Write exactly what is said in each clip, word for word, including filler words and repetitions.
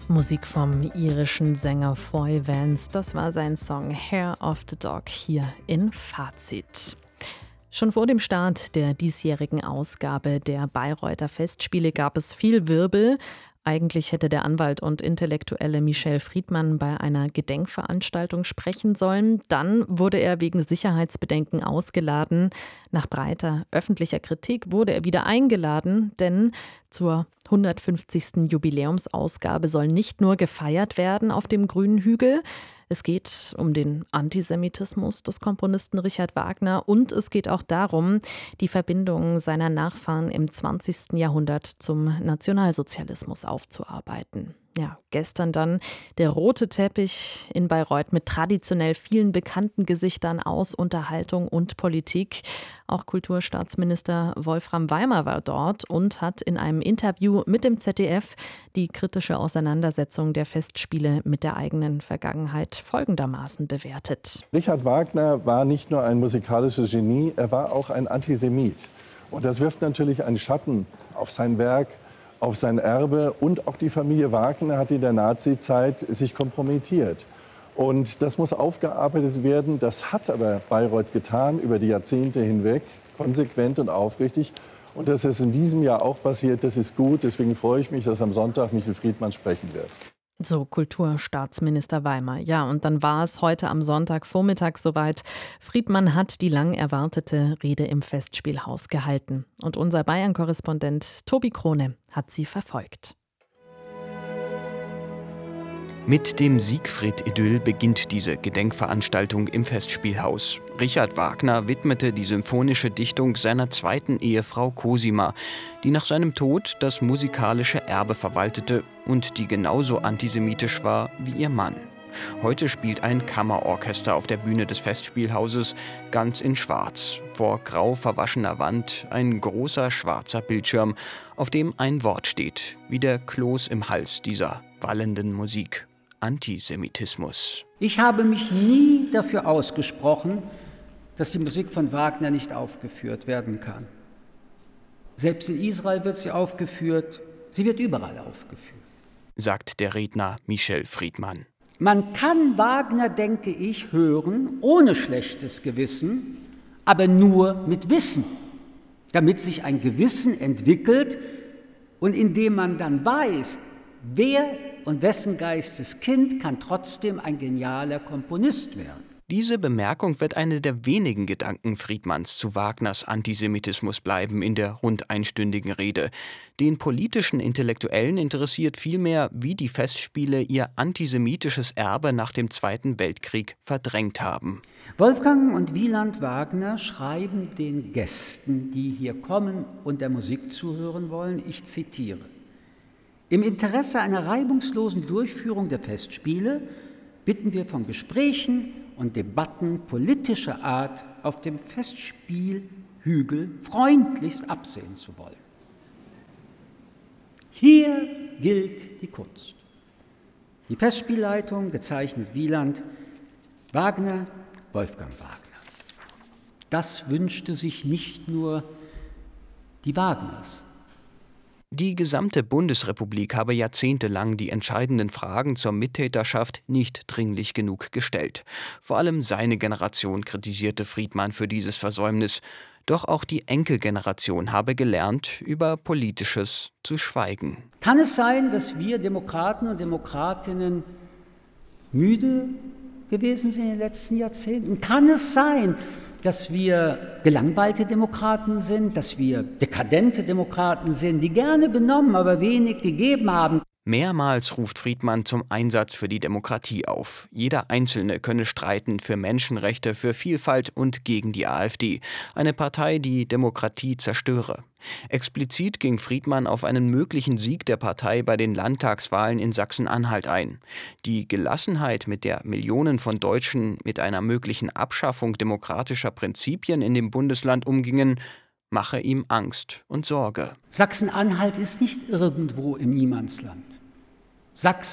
Musik vom irischen Sänger Foy Vance, das war sein Song Hair of the Dog hier in Fazit. Schon vor dem Start der diesjährigen Ausgabe der Bayreuther Festspiele gab es viel Wirbel. Eigentlich hätte der Anwalt und Intellektuelle Michel Friedmann bei einer Gedenkveranstaltung sprechen sollen. Dann wurde er wegen Sicherheitsbedenken ausgeladen. Nach breiter öffentlicher Kritik wurde er wieder eingeladen, denn zur hundertfünfzigsten Jubiläumsausgabe soll nicht nur gefeiert werden auf dem grünen Hügel. Es geht um den Antisemitismus des Komponisten Richard Wagner und es geht auch darum, die Verbindung seiner Nachfahren im zwanzigsten Jahrhundert zum Nationalsozialismus aufzuarbeiten. Ja, gestern dann der rote Teppich in Bayreuth mit traditionell vielen bekannten Gesichtern aus Unterhaltung und Politik. Auch Kulturstaatsminister Wolfram Weimer war dort und hat in einem Interview mit dem Z D F die kritische Auseinandersetzung der Festspiele mit der eigenen Vergangenheit folgendermaßen bewertet. Richard Wagner war nicht nur ein musikalisches Genie, er war auch ein Antisemit. Und das wirft natürlich einen Schatten auf sein Werk, auf sein Erbe, und auch die Familie Wagner hat in der Nazizeit sich kompromittiert. Und das muss aufgearbeitet werden. Das hat aber Bayreuth getan über die Jahrzehnte hinweg, konsequent und aufrichtig. Und dass es in diesem Jahr auch passiert, das ist gut. Deswegen freue ich mich, dass am Sonntag Michel Friedmann sprechen wird. So Kulturstaatsminister Weimer. Ja, und dann war es heute am Sonntagvormittag soweit. Friedmann hat die lang erwartete Rede im Festspielhaus gehalten. Und unser Bayern-Korrespondent Tobi Krone hat sie verfolgt. Mit dem Siegfried-Idyll beginnt diese Gedenkveranstaltung im Festspielhaus. Richard Wagner widmete die symphonische Dichtung seiner zweiten Ehefrau Cosima, die nach seinem Tod das musikalische Erbe verwaltete und die genauso antisemitisch war wie ihr Mann. Heute spielt ein Kammerorchester auf der Bühne des Festspielhauses, ganz in Schwarz. Vor grau verwaschener Wand ein großer schwarzer Bildschirm, auf dem ein Wort steht, wie der Kloß im Hals dieser wallenden Musik. Antisemitismus. Ich habe mich nie dafür ausgesprochen, dass die Musik von Wagner nicht aufgeführt werden kann. Selbst in Israel wird sie aufgeführt, sie wird überall aufgeführt, sagt der Redner Michel Friedmann. Man kann Wagner, denke ich, hören, ohne schlechtes Gewissen, aber nur mit Wissen, damit sich ein Gewissen entwickelt und indem man dann weiß, wer und wessen Geisteskind kann trotzdem ein genialer Komponist werden. Diese Bemerkung wird eine der wenigen Gedanken Friedmanns zu Wagners Antisemitismus bleiben in der rund einstündigen Rede. Den politischen Intellektuellen interessiert vielmehr, wie die Festspiele ihr antisemitisches Erbe nach dem Zweiten Weltkrieg verdrängt haben. Wolfgang und Wieland Wagner schreiben den Gästen, die hier kommen und der Musik zuhören wollen, ich zitiere: Im Interesse einer reibungslosen Durchführung der Festspiele bitten wir von Gesprächen und Debatten politischer Art auf dem Festspielhügel freundlichst absehen zu wollen. Hier gilt die Kunst. Die Festspielleitung, gezeichnet Wieland, Wagner, Wolfgang Wagner. Das wünschte sich nicht nur die Wagners. Die gesamte Bundesrepublik habe jahrzehntelang die entscheidenden Fragen zur Mittäterschaft nicht dringlich genug gestellt. Vor allem seine Generation kritisierte Friedmann für dieses Versäumnis. Doch auch die Enkelgeneration habe gelernt, über Politisches zu schweigen. Kann es sein, dass wir Demokraten und Demokratinnen müde gewesen sind in den letzten Jahrzehnten? Kann es sein, dass wir gelangweilte Demokraten sind, dass wir dekadente Demokraten sind, die gerne genommen, aber wenig gegeben haben? Mehrmals ruft Friedmann zum Einsatz für die Demokratie auf. Jeder Einzelne könne streiten für Menschenrechte, für Vielfalt und gegen die AfD. Eine Partei, die Demokratie zerstöre. Explizit ging Friedmann auf einen möglichen Sieg der Partei bei den Landtagswahlen in Sachsen-Anhalt ein. Die Gelassenheit, mit der Millionen von Deutschen mit einer möglichen Abschaffung demokratischer Prinzipien in dem Bundesland umgingen, mache ihm Angst und Sorge. Sachsen-Anhalt ist nicht irgendwo im Niemandsland.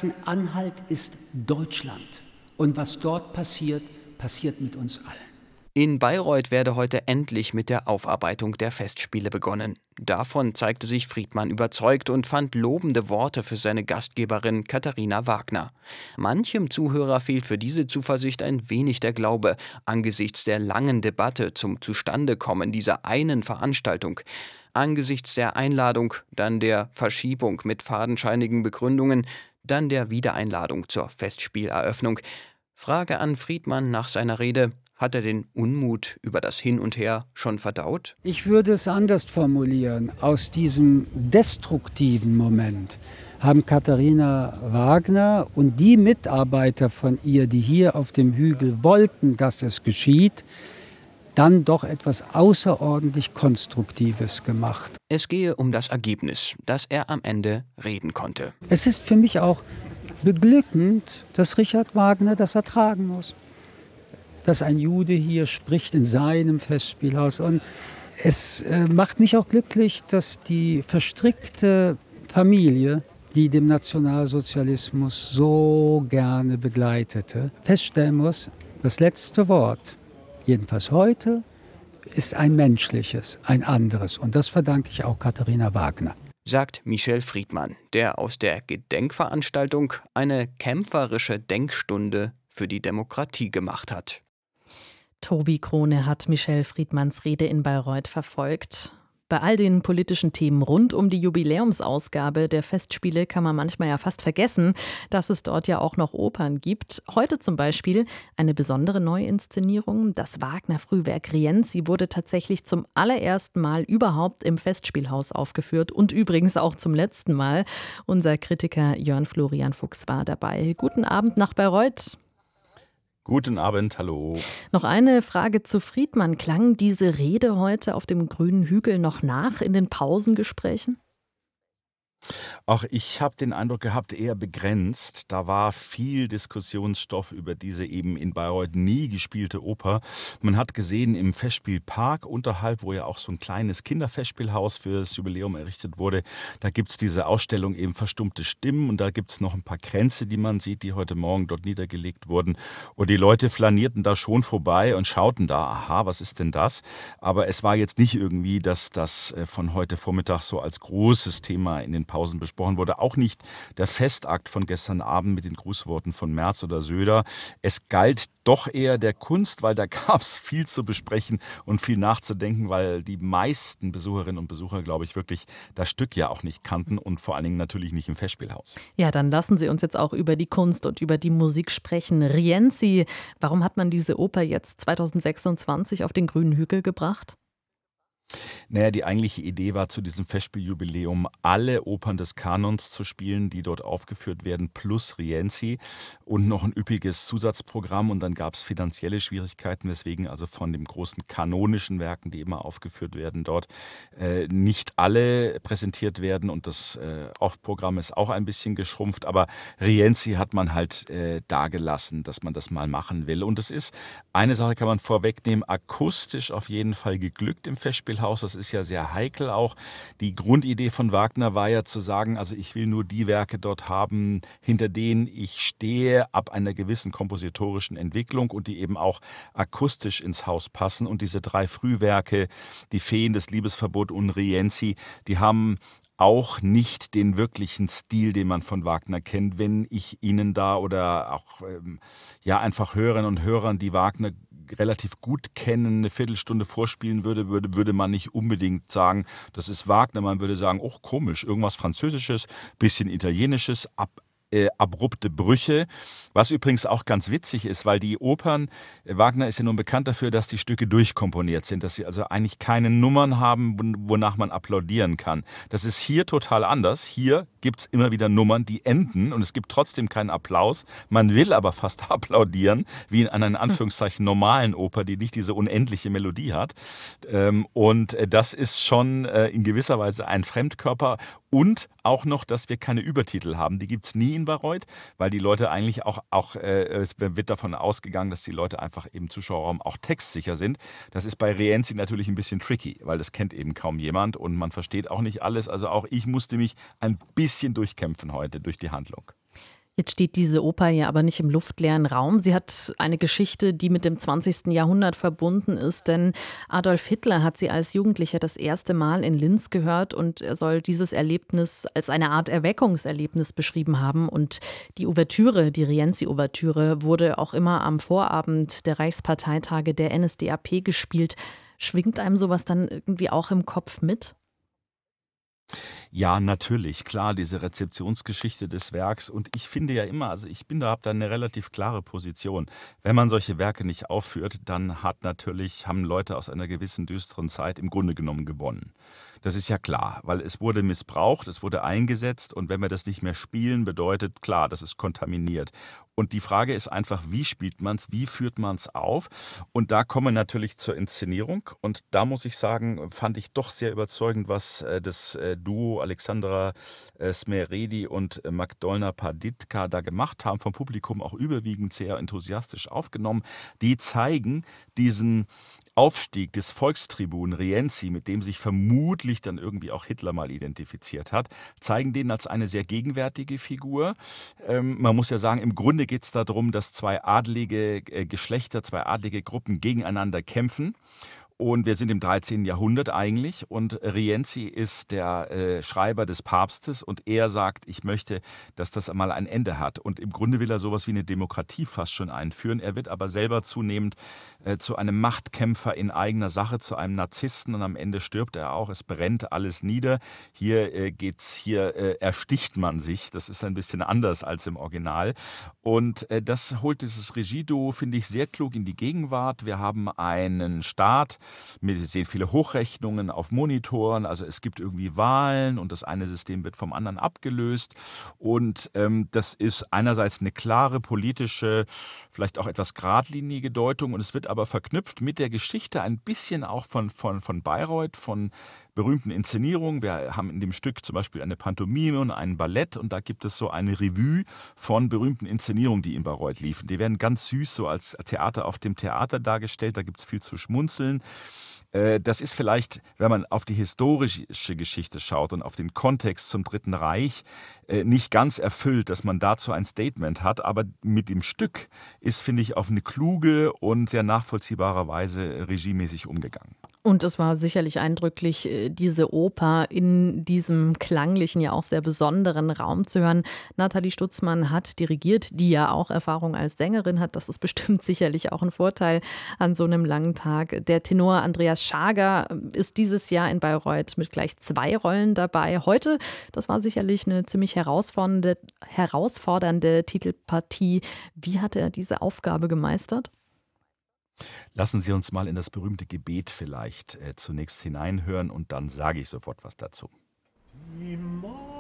Sachsen-Anhalt ist Deutschland. Und was dort passiert, passiert mit uns allen. In Bayreuth werde heute endlich mit der Aufarbeitung der Festspiele begonnen. Davon zeigte sich Friedmann überzeugt und fand lobende Worte für seine Gastgeberin Katharina Wagner. Manchem Zuhörer fehlt für diese Zuversicht ein wenig der Glaube angesichts der langen Debatte zum Zustandekommen dieser einen Veranstaltung. Angesichts der Einladung, dann der Verschiebung mit fadenscheinigen Begründungen, dann der Wiedereinladung zur Festspieleröffnung. Frage an Friedmann nach seiner Rede: Hat er den Unmut über das Hin und Her schon verdaut? Ich würde es anders formulieren. Aus diesem destruktiven Moment haben Katharina Wagner und die Mitarbeiter von ihr, die hier auf dem Hügel wollten, dass es geschieht, dann doch etwas außerordentlich Konstruktives gemacht. Es gehe um das Ergebnis, dass er am Ende reden konnte. Es ist für mich auch beglückend, dass Richard Wagner das ertragen muss. Dass ein Jude hier spricht in seinem Festspielhaus. Und es äh, macht mich auch glücklich, dass die verstrickte Familie, die dem Nationalsozialismus so gerne begleitete, feststellen muss, das letzte Wort, jedenfalls heute, ist ein menschliches, ein anderes. Und das verdanke ich auch Katharina Wagner. Sagt Michel Friedmann, der aus der Gedenkveranstaltung eine kämpferische Denkstunde für die Demokratie gemacht hat. Tobi Krone hat Michel Friedmanns Rede in Bayreuth verfolgt. Bei all den politischen Themen rund um die Jubiläumsausgabe der Festspiele kann man manchmal ja fast vergessen, dass es dort ja auch noch Opern gibt. Heute zum Beispiel eine besondere Neuinszenierung. Das Wagner-Frühwerk Rienzi wurde tatsächlich zum allerersten Mal überhaupt im Festspielhaus aufgeführt und übrigens auch zum letzten Mal. Unser Kritiker Jörn Florian Fuchs war dabei. Guten Abend nach Bayreuth. Guten Abend, hallo. Noch eine Frage zu Friedmann. Klang diese Rede heute auf dem grünen Hügel noch nach in den Pausengesprächen? Auch ich habe den Eindruck gehabt, eher begrenzt. Da war viel Diskussionsstoff über diese eben in Bayreuth nie gespielte Oper. Man hat gesehen, im Festspielpark unterhalb, wo ja auch so ein kleines Kinderfestspielhaus für das Jubiläum errichtet wurde, da gibt es diese Ausstellung eben Verstummte Stimmen und da gibt es noch ein paar Kränze, die man sieht, die heute Morgen dort niedergelegt wurden. Und die Leute flanierten da schon vorbei und schauten da, aha, was ist denn das? Aber es war jetzt nicht irgendwie, dass das von heute Vormittag so als großes Thema in den Pausen besprochen wurde. Auch nicht der Festakt von gestern Abend mit den Grußworten von Merz oder Söder. Es galt doch eher der Kunst, weil da gab es viel zu besprechen und viel nachzudenken, weil die meisten Besucherinnen und Besucher, glaube ich, wirklich das Stück ja auch nicht kannten und vor allen Dingen natürlich nicht im Festspielhaus. Ja, dann lassen Sie uns jetzt auch über die Kunst und über die Musik sprechen. Rienzi, warum hat man diese Oper jetzt zweitausendsechsundzwanzig auf den grünen Hügel gebracht? Naja, die eigentliche Idee war, zu diesem Festspieljubiläum alle Opern des Kanons zu spielen, die dort aufgeführt werden, plus Rienzi und noch ein üppiges Zusatzprogramm. Und dann gab es finanzielle Schwierigkeiten, weswegen also von den großen kanonischen Werken, die immer aufgeführt werden, dort äh, nicht alle präsentiert werden. Und das äh, Off-Programm ist auch ein bisschen geschrumpft. Aber Rienzi hat man halt äh, dagelassen, dass man das mal machen will. Und es ist, eine Sache kann man vorwegnehmen, akustisch auf jeden Fall geglückt im Festspielhaus. Das ist ja sehr heikel auch. Die Grundidee von Wagner war ja zu sagen, also ich will nur die Werke dort haben, hinter denen ich stehe, ab einer gewissen kompositorischen Entwicklung und die eben auch akustisch ins Haus passen. Und diese drei Frühwerke, die Feen, das Liebesverbot und Rienzi, die haben auch nicht den wirklichen Stil, den man von Wagner kennt. Wenn ich Ihnen da oder auch ähm, ja einfach Hörerinnen und Hörern, die Wagner relativ gut kennen, eine Viertelstunde vorspielen würde, würde, würde man nicht unbedingt sagen, das ist Wagner. Man würde sagen, oh komisch, irgendwas Französisches, bisschen Italienisches, ab Äh, abrupte Brüche, was übrigens auch ganz witzig ist, weil die Opern, äh, Wagner ist ja nun bekannt dafür, dass die Stücke durchkomponiert sind, dass sie also eigentlich keine Nummern haben, wonach man applaudieren kann. Das ist hier total anders. Hier gibt es immer wieder Nummern, die enden und es gibt trotzdem keinen Applaus. Man will aber fast applaudieren, wie in einer in Anführungszeichen normalen Oper, die nicht diese unendliche Melodie hat. Ähm, und äh, das ist schon äh, in gewisser Weise ein Fremdkörper. Und auch noch, dass wir keine Übertitel haben. Die gibt es nie in Bayreuth, weil die Leute eigentlich auch, auch äh, es wird davon ausgegangen, dass die Leute einfach im Zuschauerraum auch textsicher sind. Das ist bei Rienzi natürlich ein bisschen tricky, weil das kennt eben kaum jemand und man versteht auch nicht alles. Also auch ich musste mich ein bisschen durchkämpfen heute durch die Handlung. Jetzt steht diese Oper ja aber nicht im luftleeren Raum. Sie hat eine Geschichte, die mit dem zwanzigsten Jahrhundert verbunden ist, denn Adolf Hitler hat sie als Jugendlicher das erste Mal in Linz gehört und er soll dieses Erlebnis als eine Art Erweckungserlebnis beschrieben haben. Und die Ouvertüre, die Rienzi-Ouvertüre, wurde auch immer am Vorabend der Reichsparteitage der N S D A P gespielt. Schwingt einem sowas dann irgendwie auch im Kopf mit? Ja, natürlich, klar, diese Rezeptionsgeschichte des Werks. Und ich finde ja immer, also ich bin da, habe da eine relativ klare Position. Wenn man solche Werke nicht aufführt, dann hat natürlich, haben Leute aus einer gewissen düsteren Zeit im Grunde genommen gewonnen. Das ist ja klar, weil es wurde missbraucht, es wurde eingesetzt und wenn wir das nicht mehr spielen, bedeutet klar, das ist kontaminiert. Und die Frage ist einfach, wie spielt man es, wie führt man es auf? Und da kommen wir natürlich zur Inszenierung. Und da muss ich sagen, fand ich doch sehr überzeugend, was äh, das äh, Duo Alexandra äh, Smeredi und äh, Magdolna Paditka da gemacht haben, vom Publikum auch überwiegend sehr enthusiastisch aufgenommen. Die zeigen diesen Aufstieg des Volkstribun Rienzi, mit dem sich vermutlich dann irgendwie auch Hitler mal identifiziert hat, zeigen den als eine sehr gegenwärtige Figur. Ähm, man muss ja sagen, im Grunde geht es darum, dass zwei adlige äh, Geschlechter, zwei adlige Gruppen gegeneinander kämpfen. Und wir sind im dreizehnten Jahrhundert eigentlich und Rienzi ist der äh, Schreiber des Papstes und er sagt, ich möchte, dass das einmal ein Ende hat. Und im Grunde will er sowas wie eine Demokratie fast schon einführen. Er wird aber selber zunehmend äh, zu einem Machtkämpfer in eigener Sache, zu einem Narzissten und am Ende stirbt er auch. Es brennt alles nieder. Hier äh, geht's, hier äh, ersticht man sich. Das ist ein bisschen anders als im Original. Und äh, das holt dieses Regieduo, finde ich, sehr klug in die Gegenwart. Wir haben einen Staat, wir sehen viele Hochrechnungen auf Monitoren, also es gibt irgendwie Wahlen und das eine System wird vom anderen abgelöst und ähm, das ist einerseits eine klare politische, vielleicht auch etwas geradlinige Deutung und es wird aber verknüpft mit der Geschichte ein bisschen auch von, von, von Bayreuth, von berühmten Inszenierungen. Wir haben in dem Stück zum Beispiel eine Pantomime und ein Ballett und da gibt es so eine Revue von berühmten Inszenierungen, die in Bayreuth liefen. Die werden ganz süß so als Theater auf dem Theater dargestellt, da gibt es viel zu schmunzeln. Das ist vielleicht, wenn man auf die historische Geschichte schaut und auf den Kontext zum Dritten Reich, nicht ganz erfüllt, dass man dazu ein Statement hat. Aber mit dem Stück ist, finde ich, auf eine kluge und sehr nachvollziehbare Weise regiemäßig umgegangen. Und es war sicherlich eindrücklich, diese Oper in diesem klanglichen, ja auch sehr besonderen Raum zu hören. Nathalie Stutzmann hat dirigiert, die ja auch Erfahrung als Sängerin hat. Das ist bestimmt sicherlich auch ein Vorteil an so einem langen Tag. Der Tenor Andreas Schager ist dieses Jahr in Bayreuth mit gleich zwei Rollen dabei. Heute, das war sicherlich eine ziemlich herausfordernde, herausfordernde Titelpartie. Wie hat er diese Aufgabe gemeistert? Lassen Sie uns mal in das berühmte Gebet vielleicht äh, zunächst hineinhören und dann sage ich sofort was dazu. Die